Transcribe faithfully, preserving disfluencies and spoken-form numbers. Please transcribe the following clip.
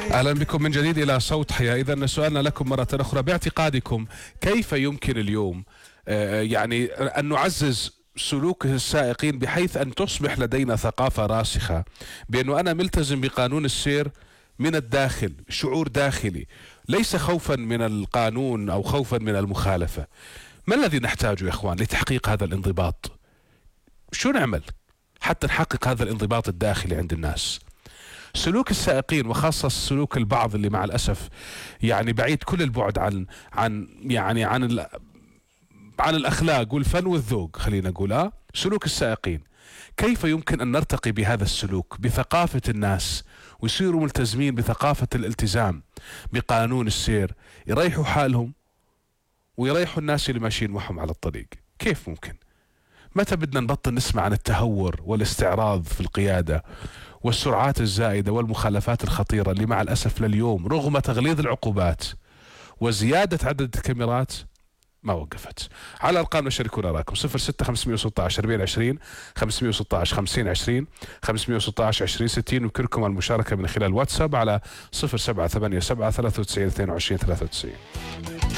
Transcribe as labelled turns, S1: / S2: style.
S1: أهلا بكم من جديد إلى صوت حياة. إذن سؤالنا لكم مرة أخرى، باعتقادكم كيف يمكن اليوم آه يعني أن نعزز سلوك السائقين بحيث أن تصبح لدينا ثقافة راسخة بأنه أنا ملتزم بقانون السير من الداخل، شعور داخلي، ليس خوفا من القانون أو خوفا من المخالفة. ما الذي نحتاجه يا إخوان لتحقيق هذا الانضباط؟ شو نعمل حتى نحقق هذا الانضباط الداخلي عند الناس؟ سلوك السائقين وخاصة سلوك البعض اللي مع الأسف يعني بعيد كل البعد عن عن يعني عن عن الأخلاق والفن والذوق، خلينا نقول اه سلوك السائقين. كيف يمكن أن نرتقي بهذا السلوك بثقافة الناس ويصيروا ملتزمين بثقافة الالتزام بقانون السير، يريحوا حالهم ويريحوا الناس اللي ماشيين معهم على الطريق؟ كيف ممكن؟ متى بدنا نبطل نسمع عن التهور والاستعراض في القيادة والسرعات الزائدة والمخالفات الخطيرة اللي مع الأسف لليوم رغم تغليظ العقوبات وزيادة عدد الكاميرات ما وقفت؟ على أرقامنا شاركونا راكم صفر ستة خمسمئة وستة عشر أربعين عشرين، خمسمئة وستة عشر خمسين عشرين، خمسمئة وستة عشر عشرين ستين، ويمكنكم المشاركة من خلال واتساب على صفر سبعة ثمانية سبعة ثلاثة وتسعين اثنين وعشرين ثلاثة وتسعين.